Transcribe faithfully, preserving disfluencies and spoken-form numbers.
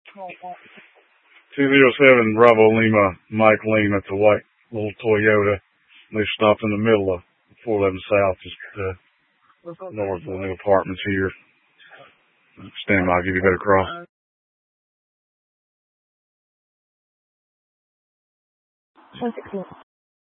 two zero seven Bravo Lima, Mike Lima at the white little Toyota. They stopped in the middle of four eleven South, just uh, north of the new apartments here. Stand by, I'll give you a better cross. one sixteen.